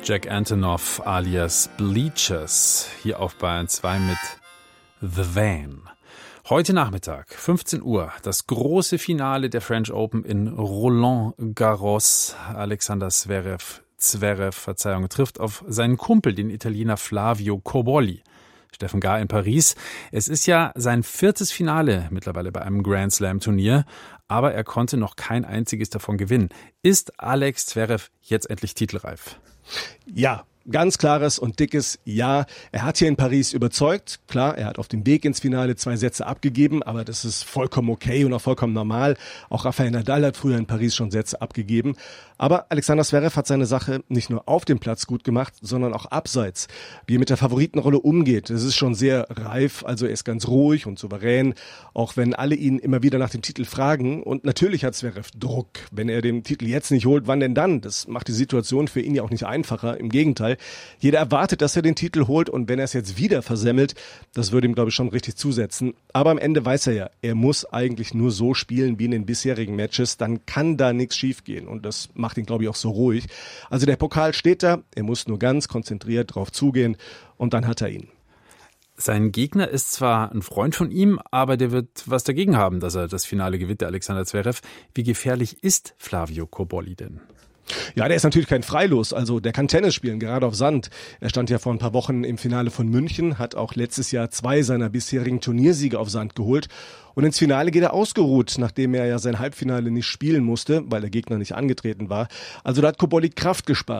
Jack Antonoff alias Bleachers, hier auf Bayern 2 mit The Van. Heute Nachmittag, 15 Uhr, das große Finale der French Open in Roland Garros. Alexander Zverev trifft auf seinen Kumpel, den Italiener Flavio Cobolli. Steffen Gahr in Paris. Es ist ja sein 4. Finale mittlerweile bei einem Grand Slam Turnier, aber er konnte noch kein einziges davon gewinnen. Ist Alex Zverev jetzt endlich titelreif? Ja, ganz klares und dickes Ja. Er hat hier in Paris überzeugt. Klar, er hat auf dem Weg ins Finale 2 Sätze abgegeben, aber das ist vollkommen okay und auch vollkommen normal. Auch Rafael Nadal hat früher in Paris schon Sätze abgegeben. Aber Alexander Zverev hat seine Sache nicht nur auf dem Platz gut gemacht, sondern auch abseits. Wie er mit der Favoritenrolle umgeht, das ist schon sehr reif. Also er ist ganz ruhig und souverän, auch wenn alle ihn immer wieder nach dem Titel fragen. Und natürlich hat Zverev Druck. Wenn er den Titel jetzt nicht holt, wann denn dann? Das macht die Situation für ihn ja auch nicht einfacher. Im Gegenteil. Jeder erwartet, dass er den Titel holt, und wenn er es jetzt wieder versemmelt, das würde ihm, glaube ich, schon richtig zusetzen. Aber am Ende weiß er ja, er muss eigentlich nur so spielen wie in den bisherigen Matches, dann kann da nichts schiefgehen, und das macht ihn, glaube ich, auch so ruhig. Also der Pokal steht da, er muss nur ganz konzentriert drauf zugehen, und dann hat er ihn. Sein Gegner ist zwar ein Freund von ihm, aber der wird was dagegen haben, dass er das Finale gewinnt, der Alexander Zverev. Wie gefährlich ist Flavio Cobolli denn? Ja, der ist natürlich kein Freilos, also der kann Tennis spielen, gerade auf Sand. Er stand ja vor ein paar Wochen im Finale von München, hat auch letztes Jahr 2 seiner bisherigen Turniersiege auf Sand geholt. Und ins Finale geht er ausgeruht, nachdem er ja sein Halbfinale nicht spielen musste, weil der Gegner nicht angetreten war. Also da hat Cobolli Kraft gespart.